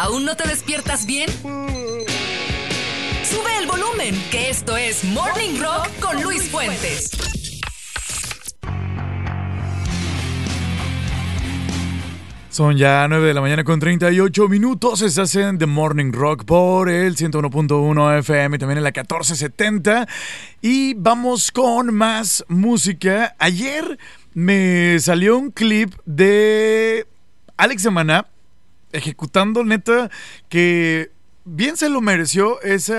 ¿Aún no te despiertas bien? Sube el volumen, que esto es Morning Rock con Luis Fuentes. Son ya 9 de la mañana con 38 minutos. Estás en The Morning Rock por el 101.1 FM, también en la 1470. Y vamos con más música. Ayer me salió un clip de Alex de Maná ejecutando, neta, que bien se lo mereció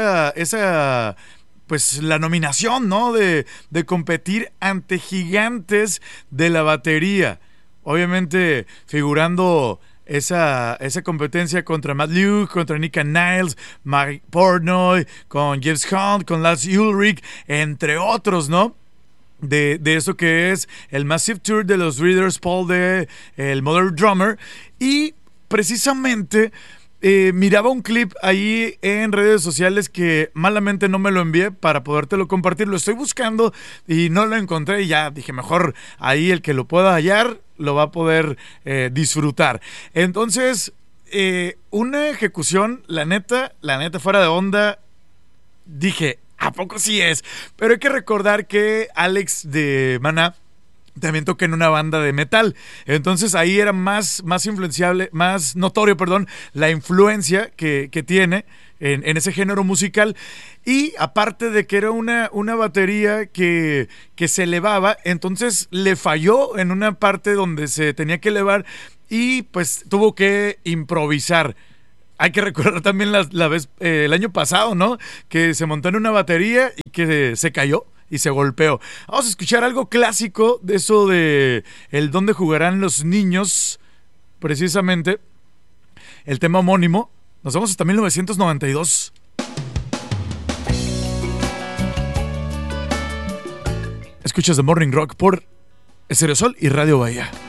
esa pues la nominación, ¿no? De competir ante gigantes de la batería. Obviamente figurando esa competencia contra Matt Luke, contra Nika Niles, Mike Portnoy, con James Hunt, con Lars Ulrich, entre otros, ¿no? De eso que es el Massive Tour de los Readers Paul de el Modern Drummer. Y precisamente miraba un clip ahí en redes sociales que malamente no me lo envié para podértelo compartir. Lo estoy buscando y no lo encontré y ya dije, mejor ahí el que lo pueda hallar lo va a poder disfrutar. Entonces, una ejecución, la neta, fuera de onda, dije, ¿a poco sí es? Pero hay que recordar que Alex de Maná también toca en una banda de metal. Entonces ahí era más influenciable, más notorio, la influencia que tiene en ese género musical. Y aparte de que era una batería que se elevaba, entonces le falló en una parte donde se tenía que elevar y pues tuvo que improvisar. Hay que recordar también la vez, el año pasado, ¿no? Que se montó en una batería y que se cayó y se golpeó. Vamos a escuchar algo clásico de eso de el dónde jugarán los niños, precisamente el tema homónimo. Nos vamos hasta 1992. Escuchas The Morning Rock por Estereosol y Radio Bahía.